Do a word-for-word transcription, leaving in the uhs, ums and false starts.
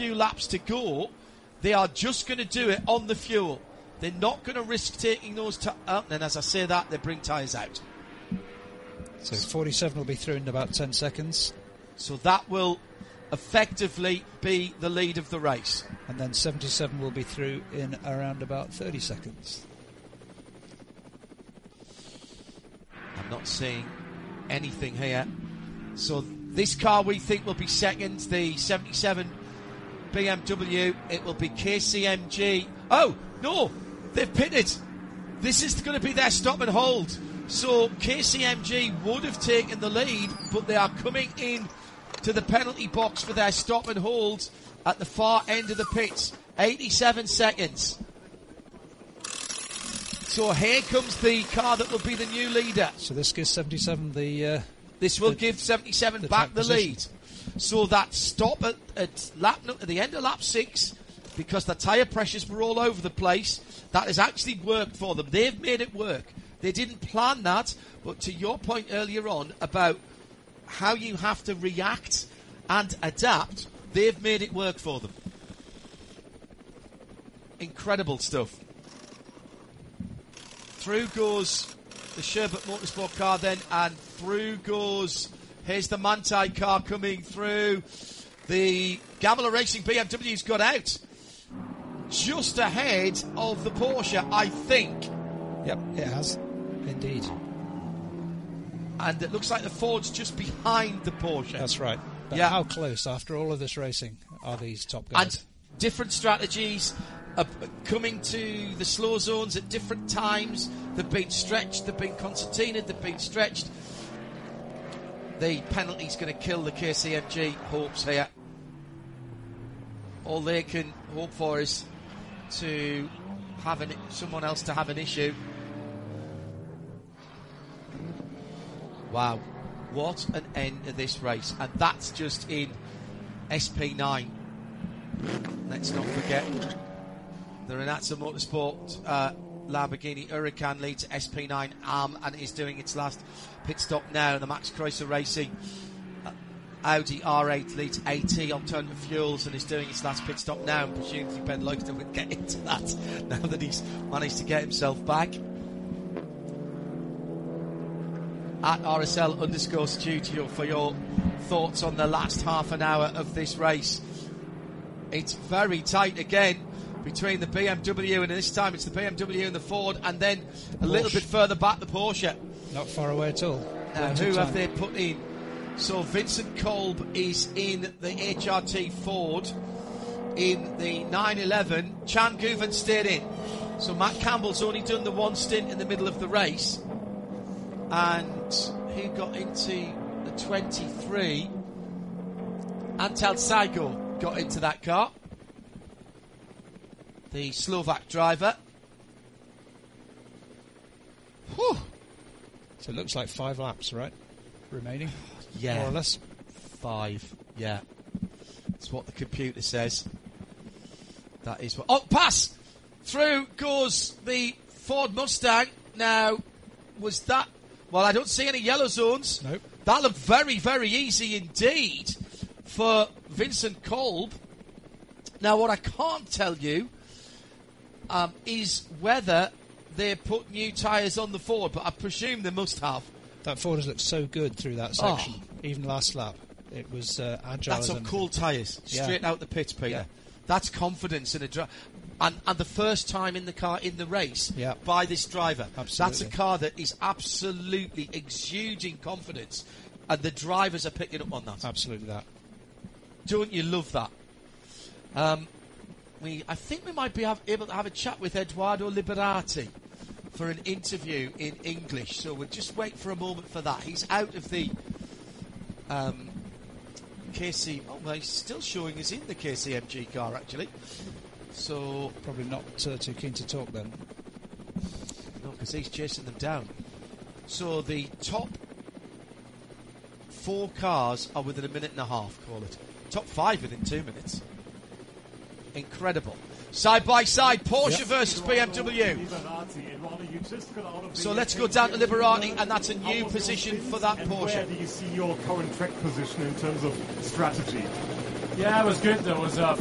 few laps to go, they are just going to do it on the fuel. They're not going to risk taking those t- up. And as I say that, they bring tyres out. So forty-seven will be through in about ten seconds. So that will effectively be the lead of the race. And then seventy-seven will be through in around about thirty seconds. I'm not seeing anything here. So this car we think will be second, the seventy-seven B M W. It will be K C M G. Oh, no, they've pitted. This is going to be their stop and hold. So K C M G would have taken the lead, but they are coming in to the penalty box for their stop and hold at the far end of the pits. eighty-seven seconds. So here comes the car that will be the new leader. So this gives seventy-seven the... Uh, this will the, give seventy-seven the back the position. lead. So that stop at, at, lap, at the end of lap six, because the tyre pressures were all over the place, that has actually worked for them. They've made it work. They didn't plan that, but to your point earlier on about how you have to react and adapt, they've made it work for them. Incredible stuff. Through goes the Sherbert Motorsport car then, and through goes, here's the Manthey car coming through. The Gamela Racing B M W's got out just ahead of the Porsche, I think. Yep, it has, indeed. And it looks like the Ford's just behind the Porsche. That's right. But yeah. How close, after all of this racing, are these top guys? And different strategies are coming to the slow zones at different times. They've been stretched, they've been concertinaed, they've been stretched. The penalty's going to kill the K C M G hopes here. All they can hope for is to have an, someone else to have an issue. Wow, what an end to this race. And that's just in S P nine. Let's not forget the Renazza Motorsport uh, Lamborghini Huracan leads S P nine Arm and is doing its last pit stop now. The Max Kreuzer Racing uh, Audi R eight leads AT Alternative Fuels and is doing its last pit stop now, and presumably Ben Loixton would get into that now that he's managed to get himself back. At R S L underscore studio for your thoughts on the last half an hour of this race. It's very tight again between the B M W, and this time it's the B M W and the Ford, and then a little bit further back the Porsche. Not far away at all. Now, who have they put in? So Vincent Kolb is in the H R T Ford in the nine eleven. Chan Guven stayed in. So Matt Campbell's only done the one stint in the middle of the race. And who got into the twenty-three? Antal Saigo got into that car. The Slovak driver. Whew. So it looks like five laps, right? Remaining? Yeah. More or less? Five, yeah. That's what the computer says. That is what... Oh, pass! Through goes the Ford Mustang. Now, was that... Well, I don't see any yellow zones. Nope. That looked very, very easy indeed for Vincent Kolb. Now, what I can't tell you um, is whether they put new tyres on the Ford, but I presume they must have. That Ford has looked so good through that section, oh. even last lap. It was uh, agile. That's on cool tyres, straight yeah. out the pits, Peter. Yeah. That's confidence in a driver. And, and the first time in the car in the race yeah. by this driver. Absolutely. That's a car that is absolutely exuding confidence, and the drivers are picking up on that. Absolutely that. Don't you love that? Um, we, I think we might be have, able to have a chat with Edoardo Liberati for an interview in English, so we'll just wait for a moment for that. He's out of the um, K C... Oh, well, he's still showing us in the K C M G car, actually. So probably not uh, too keen to talk then. No, because he's chasing them down. So the top four cars are within a minute and a half, call it. Top five within two minutes. Incredible. Side by side, Porsche yep. versus B M W. So let's go down to Liberati, and that's a new position for that Porsche. Where do you see your current track position in terms of strategy? Yeah, it was good. There was a